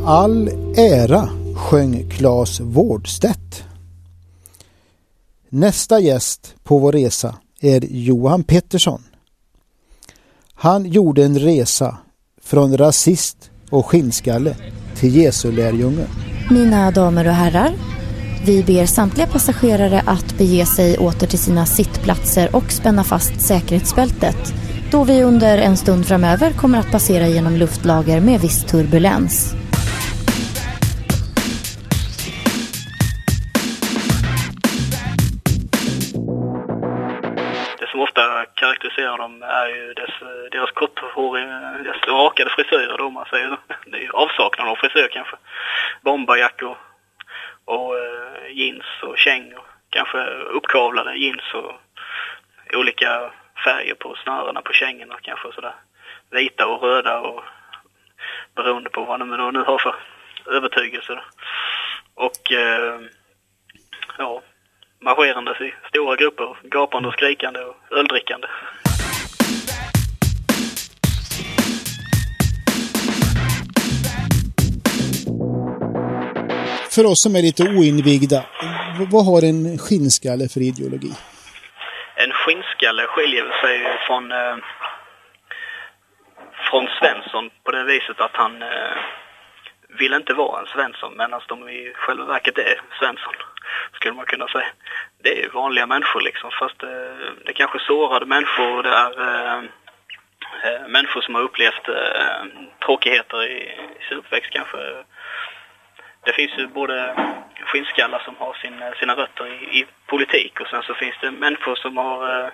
all ära, sjöng Claes Wårdstedt. Nästa gäst på vår resa är Johan Pettersson. Han gjorde en resa från rasist och skinnskalle till Jesu lärjunge. Mina damer och herrar, vi ber samtliga passagerare att bege sig åter till sina sittplatser och spänna fast säkerhetsbältet, då vi under en stund framöver kommer att passera genom luftlager med viss turbulens. Det som ofta karaktäriserar dem är ju deras korthåriga, deras rakade frisyrer då, man säger. Det är ju avsaknad av frisyr kanske. Bomberjackor och jeans och kängor. Kanske uppkavlade jeans och olika färger på snörena på kängorna kanske sådär. Vita och röda och beroende på vad de nu har för övertygelse. Och ja, marscherandes i stora grupper, gapande och skrikande och öldrickande. För oss som är lite oinvigda, vad har en skinnskalle för ideologi? En skinnskalle skiljer sig från Svensson på det viset att han vill inte vara en Svensson, medan de i själva verket är Svensson, skulle man kunna säga. Det är vanliga människor liksom, fast det är kanske sårade människor, det är människor som har upplevt tråkigheter i sin uppväxt kanske. Det finns ju både skinnskallar som har sina rötter i politik, och sen så finns det människor som har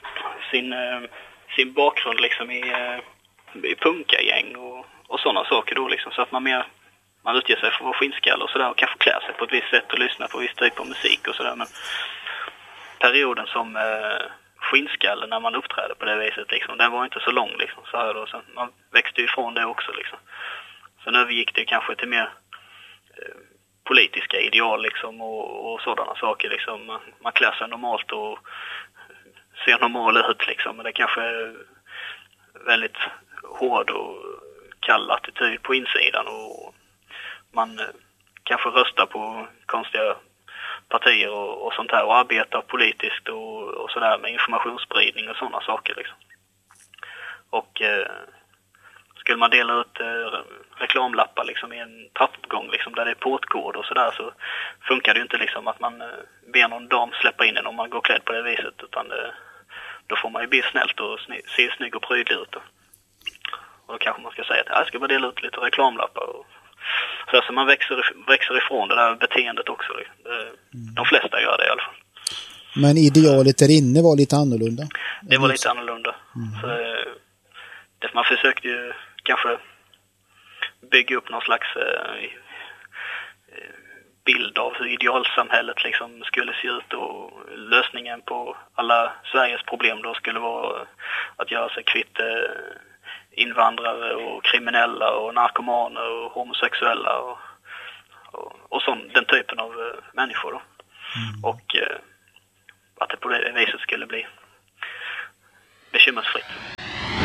sin bakgrund liksom i punkagäng och sådana saker då liksom, så att man utger sig för att vara skinnskalle och sådär, och kanske klär sig på ett visst sätt och lyssnar på viss typ av musik och sådär. Men perioden som skinnskalle när man uppträdde på det viset liksom, den var inte så lång liksom, så här då. Så man växte ifrån det också liksom. Sen övergick det kanske till mer politiska ideal liksom, och sådana saker liksom. Man klär sig normalt och ser normal ut liksom, men det kanske är väldigt hård och kall attityd på insidan, och man kanske röstar på konstiga partier och sånt här och arbetar politiskt och sådär med informationsspridning och sådana saker liksom. Och skulle man dela ut reklamlappar liksom i en trappuppgång liksom, där det är portkod och sådär, så funkar det ju inte liksom att man ber någon dam släppa in en om man går klädd på det viset, utan då får man ju bli snällt och se snygg och prydlig ut. Och då kanske man ska säga att jag ska bara dela ut lite reklamlappar och så man växer ifrån det där beteendet också. De flesta gör det i alla fall. Men idealet där inne var lite annorlunda? Det var lite annorlunda. Så, man försökte ju kanske bygga upp någon slags bild av hur idealsamhället liksom skulle se ut, och lösningen på alla Sveriges problem då skulle vara att göra sig kvitt invandrare och kriminella och narkomaner och homosexuella och den typen av människor då. Och att det på det viset skulle bli bekymmersfritt.